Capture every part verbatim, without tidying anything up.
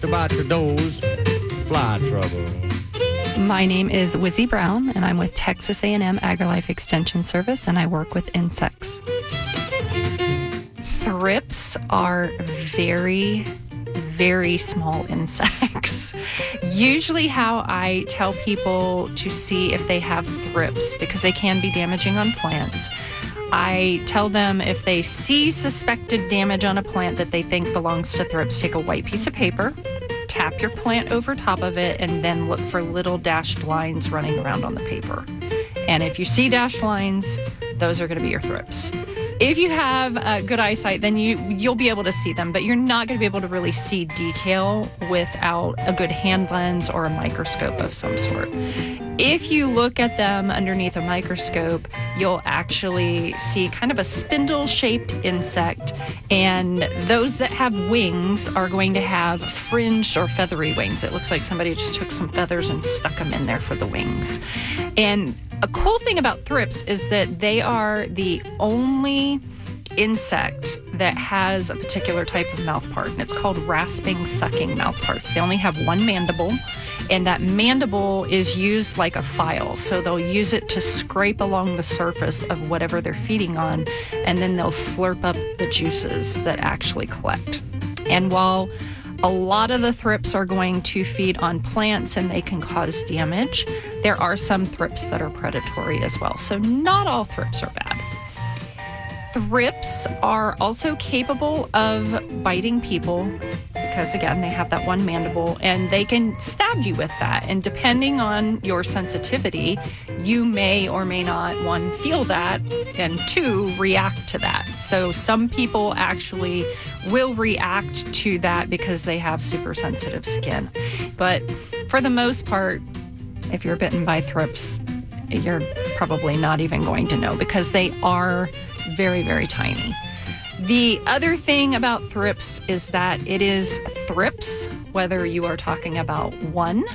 about to doze. Fly trouble. My name is Wizzy Brown, and I'm with Texas A and M AgriLife Extension Service, and I work with insects. Thrips are very, very small insects. Usually how I tell people to see if they have thrips, because they can be damaging on plants, I tell them if they see suspected damage on a plant that they think belongs to thrips, take a white piece of paper, tap your plant over top of it, and then look for little dashed lines running around on the paper. And if you see dashed lines, those are going to be your thrips. If you have uh, good eyesight, then you, you'll be able to see them, but you're not going to be able to really see detail without a good hand lens or a microscope of some sort. If you look at them underneath a microscope, you'll actually see kind of a spindle-shaped insect, and those that have wings are going to have fringed or feathery wings. It looks like somebody just took some feathers and stuck them in there for the wings. And a cool thing about thrips is that they are the only insect that has a particular type of mouth part, and it's called rasping, sucking mouth parts. They only have one mandible, and that mandible is used like a file. So they'll use it to scrape along the surface of whatever they're feeding on, and then they'll slurp up the juices that actually collect. And while a lot of the thrips are going to feed on plants and they can cause damage, there are some thrips that are predatory as well. So not all thrips are bad. Thrips are also capable of biting people because, again, they have that one mandible, and they can stab you with that. And depending on your sensitivity, you may or may not, one, feel that, and two, react to that. So some people actually will react to that because they have super sensitive skin. But for the most part, if you're bitten by thrips, you're probably not even going to know because they are very, very tiny. The other thing about thrips is that it is thrips, whether you are talking about one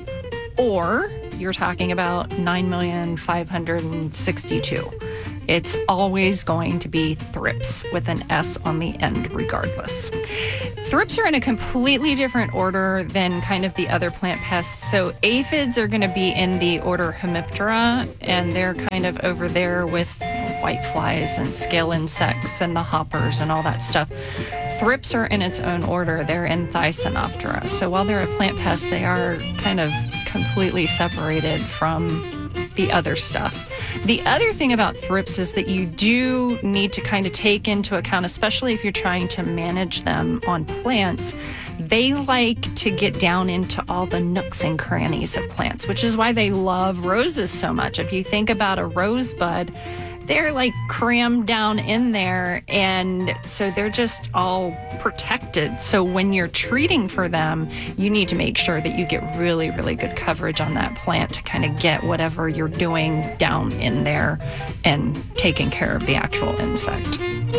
or you're talking about nine million five hundred sixty-two. It's always going to be thrips with an S on the end regardless. Thrips are in a completely different order than kind of the other plant pests. So aphids are going to be in the order Hemiptera, and they're kind of over there with whiteflies and scale insects and the hoppers and all that stuff. Thrips are in its own order. They're in Thysanoptera. So while they're a plant pest, they are kind of completely separated from the other stuff. The other thing about thrips is that you do need to kind of take into account, especially if you're trying to manage them on plants, they like to get down into all the nooks and crannies of plants, which is why they love roses so much. If you think about a rosebud, they're like crammed down in there, and so they're just all protected. So when you're treating for them, you need to make sure that you get really, really good coverage on that plant to kind of get whatever you're doing down in there and taking care of the actual insect.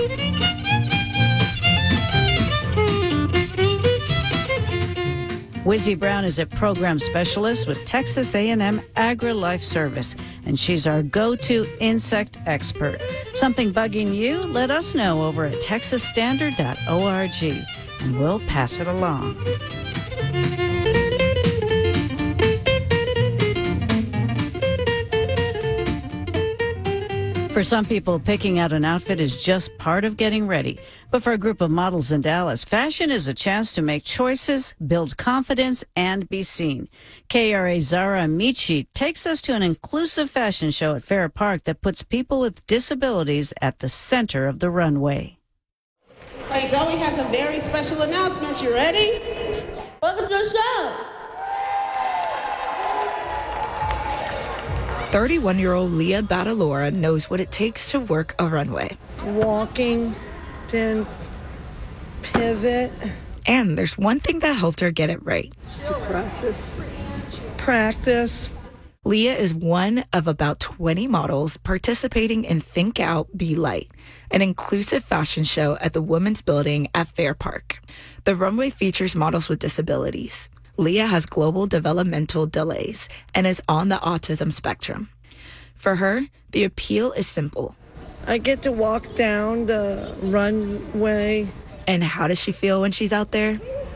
Wizzy Brown is a program specialist with Texas A and M AgriLife Service, and she's our go-to insect expert. Something bugging you? Let us know over at texas standard dot org, and we'll pass it along. For some people, picking out an outfit is just part of getting ready. But for a group of models in Dallas, fashion is a chance to make choices, build confidence, and be seen. K R A Zara Amici takes us to an inclusive fashion show at Fair Park that puts people with disabilities at the center of the runway. Hey, Zoe has a very special announcement. You ready? Welcome to the show. thirty-one-year-old Leah Batalora knows what it takes to work a runway. Walking, then pivot. And there's one thing that helped her get it right. To practice. Practice. Leah is one of about twenty models participating in Think Out, Be Light, an inclusive fashion show at the Women's Building at Fair Park. The runway features models with disabilities. Leah has global developmental delays and is on the autism spectrum. For her, the appeal is simple. I get to walk down the runway. And how does she feel when she's out there?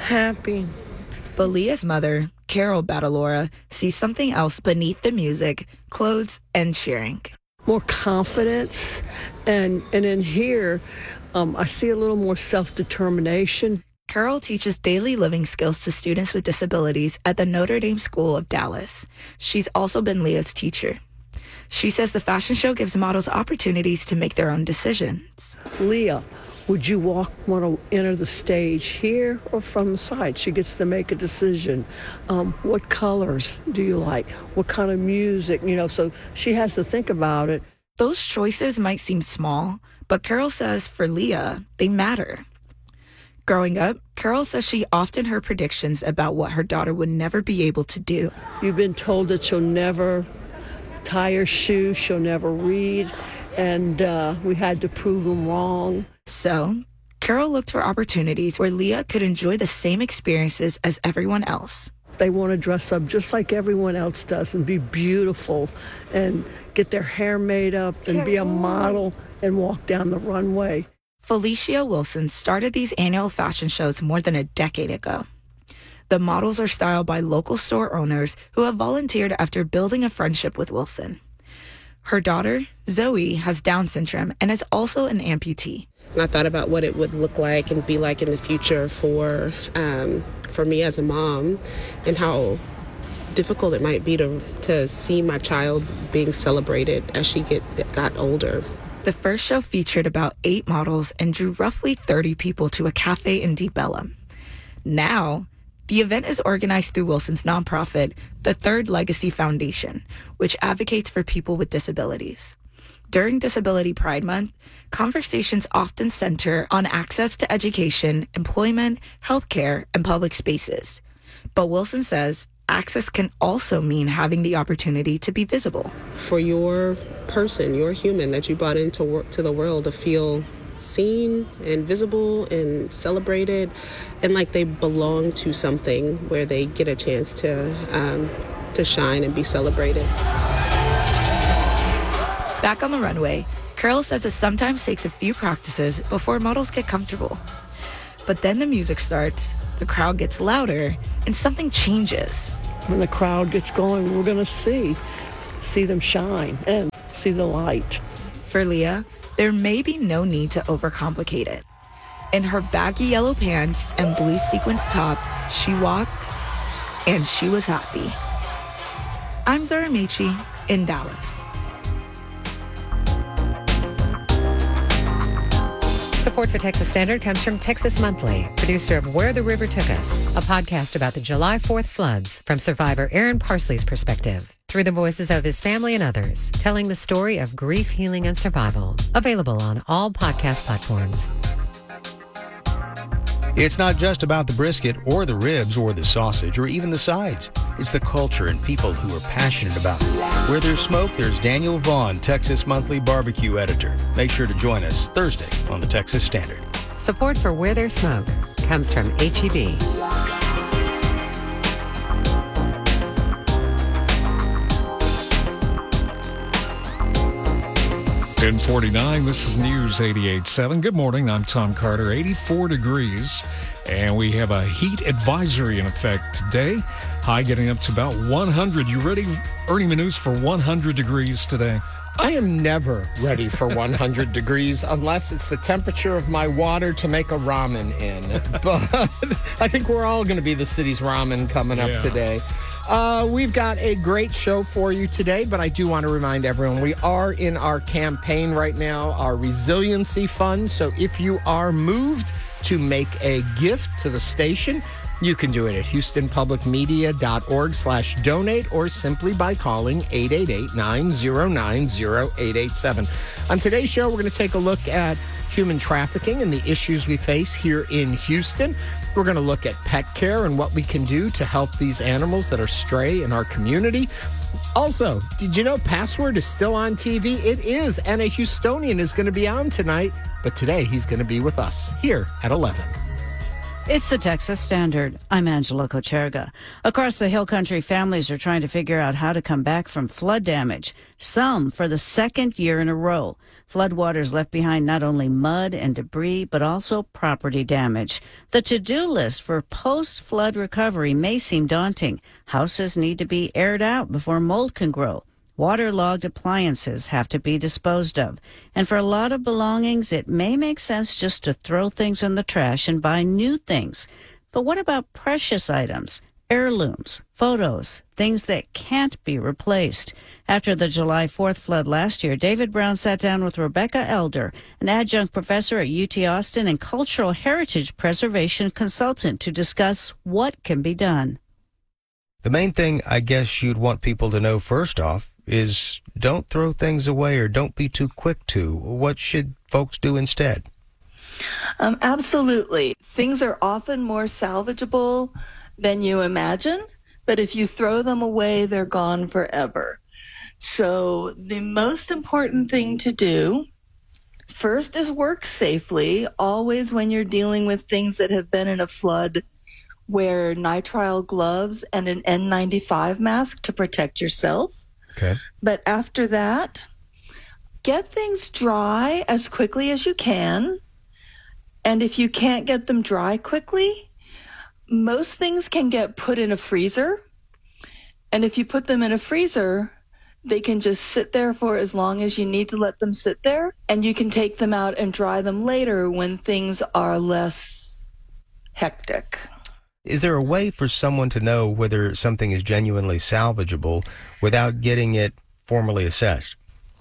happy. But Leah's mother, Carol Badalora, sees something else beneath the music, clothes, and cheering. More confidence. And, and in here, um, I see a little more self-determination. Carol teaches daily living skills to students with disabilities at the Notre Dame School of Dallas. She's also been Leah's teacher. She says the fashion show gives models opportunities to make their own decisions. Leah, would you walk, want to enter the stage here or from the side? She gets to make a decision. Um, what colors do you like? What kind of music? You know, so she has to think about it. Those choices might seem small, but Carol says for Leah, they matter. Growing up, Carol says she often heard predictions about what her daughter would never be able to do. You've been told that she'll never tie her shoes, she'll never read, and uh, we had to prove them wrong. So, Carol looked for opportunities where Leah could enjoy the same experiences as everyone else. They want to dress up just like everyone else does and be beautiful and get their hair made up and be a model and walk down the runway. Felicia Wilson started these annual fashion shows more than a decade ago. The models are styled by local store owners who have volunteered after building a friendship with Wilson. Her daughter, Zoe, has Down syndrome and is also an amputee. And I thought about what it would look like and be like in the future for um, for me as a mom, and how difficult it might be to to see my child being celebrated as she get got older. The first show featured about eight models and drew roughly thirty people to a cafe in Deep Ellum. Now, the event is organized through Wilson's nonprofit, the Third Legacy Foundation, which advocates for people with disabilities. During Disability Pride Month, conversations often center on access to education, employment, healthcare, and public spaces. But Wilson says access can also mean having the opportunity to be visible. For your person, your human that you brought into work to the world to feel seen and visible and celebrated, and like they belong to something where they get a chance to um, to shine and be celebrated. Back on the runway, Carol says it sometimes takes a few practices before models get comfortable. But then the music starts, the crowd gets louder, and something changes. When the crowd gets going, we're going to see, see them shine and see the light. For Leah, there may be no need to overcomplicate it. In her baggy yellow pants and blue sequins top, she walked, and she was happy. I'm Zara Michi in Dallas. Support for Texas Standard comes from Texas Monthly, producer of Where the River Took Us, a podcast about the July fourth floods from survivor Aaron Parsley's perspective, through the voices of his family and others, telling the story of grief, healing, and survival. Available on all podcast platforms. It's not just about the brisket or the ribs or the sausage or even the sides. It's the culture and people who are passionate about it. Where there's smoke, there's Daniel Vaughn, Texas Monthly barbecue editor. Make sure to join us Thursday on the Texas Standard. Support for Where There's Smoke comes from H E B. ten forty-nine, this is News eighty-eight point seven. Good morning, I'm Tom Carter. eighty-four degrees, and we have a heat advisory in effect today. High getting up to about one hundred. You ready, Ernie Manous, for one hundred degrees today? I am never ready for one hundred degrees unless it's the temperature of my water to make a ramen in. But I think we're all going to be the city's ramen coming up Yeah. today. Uh, we've got a great show for you today, but I do want to remind everyone we are in our campaign right now, our resiliency fund. So if you are moved to make a gift to the station, you can do it at houstonpublicmedia.org slash donate or simply by calling eight eight eight, nine zero nine, zero eight eight seven. On today's show, we're going to take a look at human trafficking and the issues we face here in Houston. We're going to look at pet care and what we can do to help these animals that are stray in our community. Also, did you know Password is still on T V? It is, and a Houstonian is going to be on tonight, but today he's going to be with us here at eleven. It's the Texas Standard. I'm Angela Kocherga. Across the Hill Country, families are trying to figure out how to come back from flood damage, some for the second year in a row. Floodwaters left behind not only mud and debris, but also property damage. The to-do list for post-flood recovery may seem daunting. Houses need to be aired out before mold can grow. Waterlogged appliances have to be disposed of. And for a lot of belongings, it may make sense just to throw things in the trash and buy new things. But what about precious items, heirlooms, photos, things that can't be replaced? After the July fourth flood last year, David Brown sat down with Rebecca Elder, an adjunct professor at U T Austin and cultural heritage preservation consultant, to discuss what can be done. The main thing I guess you'd want people to know first off is don't throw things away or don't be too quick to. What should folks do instead? Um, absolutely. Things are often more salvageable than you imagine, but if you throw them away, they're gone forever. So the most important thing to do first is work safely. Always when you're dealing with things that have been in a flood, wear nitrile gloves and an N ninety-five mask to protect yourself. Okay. But after that, get things dry as quickly as you can. And if you can't get them dry quickly, most things can get put in a freezer. And if you put them in a freezer, they can just sit there for as long as you need to let them sit there. And you can take them out and dry them later when things are less hectic. Is there a way for someone to know whether something is genuinely salvageable without getting it formally assessed?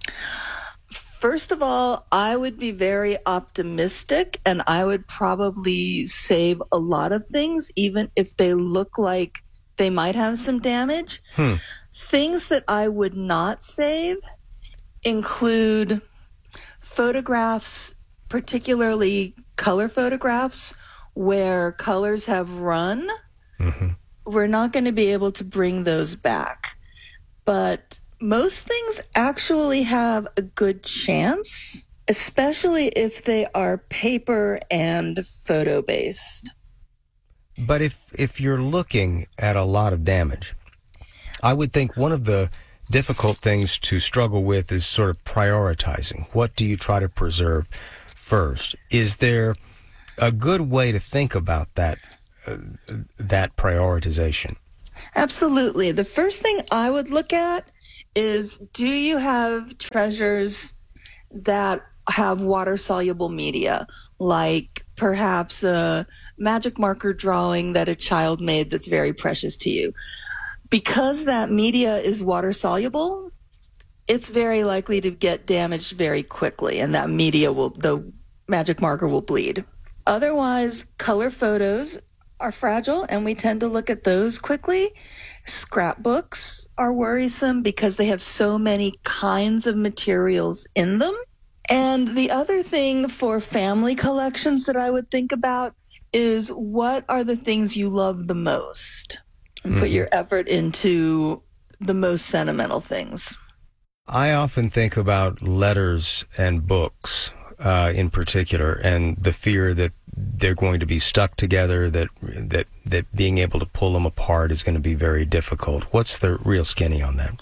First of all, I would be very optimistic, and I would probably save a lot of things, even if they look like they might have some damage. Hmm. Things that I would not save include photographs, particularly color photographs, where colors have run. Mm-hmm. We're not going to be able to bring those back. But most things actually have a good chance, especially if they are paper and photo-based. But if, if you're looking at a lot of damage, I would think one of the difficult things to struggle with is sort of prioritizing. What do you try to preserve first? Is there a good way to think about that uh, that prioritization? Absolutely. The first thing I would look at is, do you have treasures that have water-soluble media, like perhaps a magic marker drawing that a child made that's very precious to you? Because that media is water-soluble, it's very likely to get damaged very quickly, and that media will, the magic marker will bleed. Otherwise, color photos are fragile, and we tend to look at those quickly. Scrapbooks are worrisome because they have so many kinds of materials in them. And the other thing for family collections that I would think about is, what are the things you love the most? And mm-hmm. put your effort into the most sentimental things. I often think about letters and books. Uh, in particular, and the fear that they're going to be stuck together, that that that being able to pull them apart is going to be very difficult. What's the real skinny on that?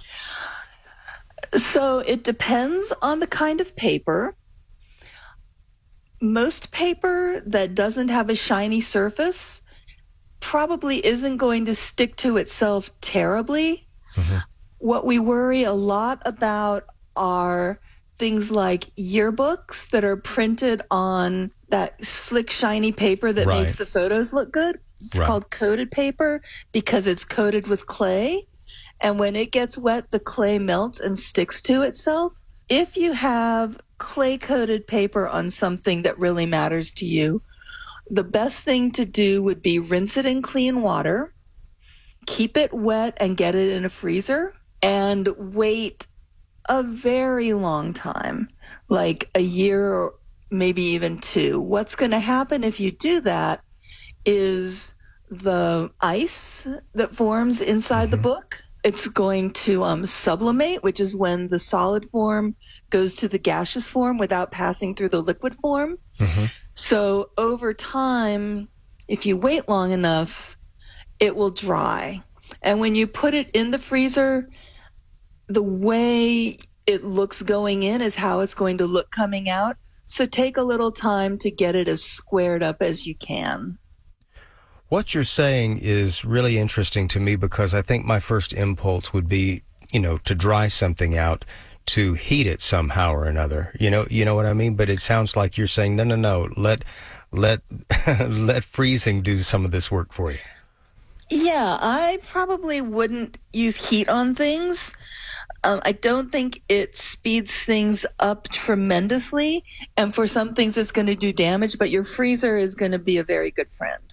So it depends on the kind of paper. Most paper that doesn't have a shiny surface probably isn't going to stick to itself terribly. Mm-hmm. What we worry a lot about are things like yearbooks that are printed on that slick, shiny paper that right. makes the photos look good. It's right. called coated paper because it's coated with clay. And when it gets wet, the clay melts and sticks to itself. If you have clay-coated paper on something that really matters to you, the best thing to do would be rinse it in clean water, keep it wet and get it in a freezer, and wait a very long time, like a year or maybe even two. What's going to happen if you do that is the ice that forms inside mm-hmm. the book, it's going to um, sublimate, which is when the solid form goes to the gaseous form without passing through the liquid form. Mm-hmm. So over time, if you wait long enough, it will dry. And when you put it in the freezer, the way it looks going in is how it's going to look coming out. So take a little time to get it as squared up as you can. What you're saying is really interesting to me, because I think my first impulse would be, you know, to dry something out, to heat it somehow or another. You know, you know what I mean? But it sounds like you're saying, no, no, no, let, let, let freezing do some of this work for you. Yeah, I probably wouldn't use heat on things. Um, I don't think it speeds things up tremendously. And for some things, it's going to do damage, but your freezer is going to be a very good friend.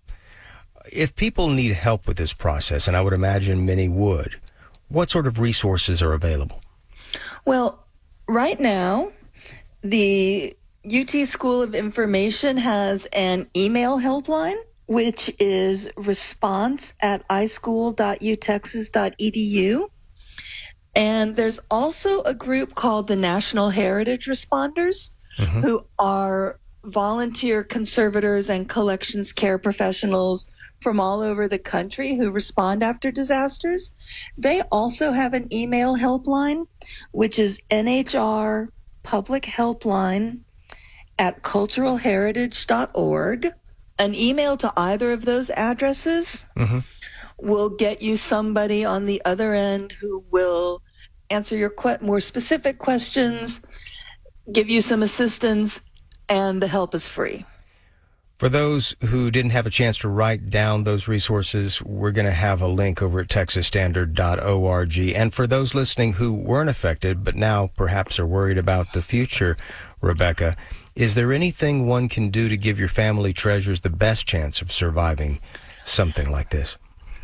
If people need help with this process, and I would imagine many would, what sort of resources are available? Well, right now, the U T School of Information has an email helpline, which is response at i school dot u texas dot e d u. And there's also a group called the National Heritage Responders, mm-hmm. who are volunteer conservators and collections care professionals from all over the country who respond after disasters. They also have an email helpline, which is N H R Public Helpline at cultural heritage dot org. An email to either of those addresses mm-hmm. will get you somebody on the other end who will answer your que- more specific questions, give you some assistance, and the help is free. For those who didn't have a chance to write down those resources, we're going to have a link over at texas standard dot org. And for those listening who weren't affected, but now perhaps are worried about the future, Rebecca, is there anything one can do to give your family treasures the best chance of surviving something like this?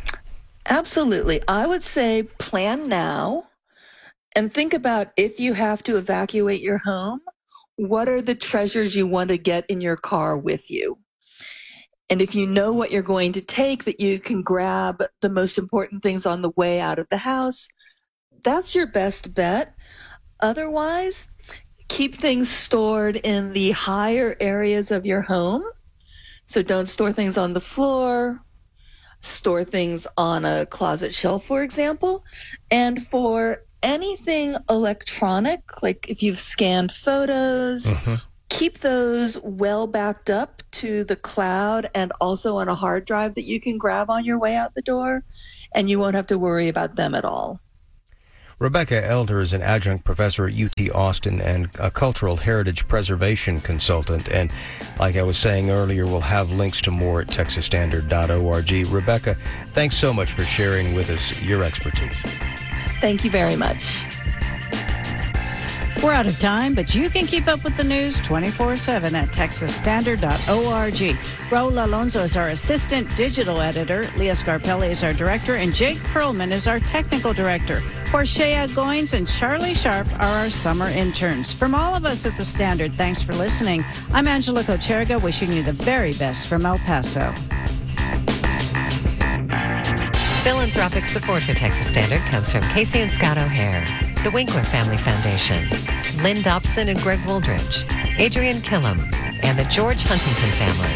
Absolutely. I would say plan now and think about, if you have to evacuate your home, what are the treasures you want to get in your car with you? And if you know what you're going to take, that you can grab the most important things on the way out of the house, that's your best bet. Otherwise, keep things stored in the higher areas of your home. So don't store things on the floor. Store things on a closet shelf, for example. And for anything electronic, like if you've scanned photos, mm-hmm. keep those well backed up to the cloud and also on a hard drive that you can grab on your way out the door, and you won't have to worry about them at all. Rebecca Elder is an adjunct professor at U T Austin and a cultural heritage preservation consultant. And like I was saying earlier, we'll have links to more at texas standard dot org. Rebecca, thanks so much for sharing with us your expertise. Thank you very much. We're out of time, but you can keep up with the news twenty-four seven at texas standard dot org. Raul Alonso is our assistant digital editor. Leah Scarpelli is our director, and Jake Perlman is our technical director. Portia Goins and Charlie Sharp are our summer interns. From all of us at The Standard, thanks for listening. I'm Angela Kocherga, wishing you the very best from El Paso. Philanthropic support for Texas Standard comes from Casey and Scott O'Hare, the Winkler Family Foundation, Lynn Dobson and Greg Wooldridge, Adrian Killam, and the George Huntington family.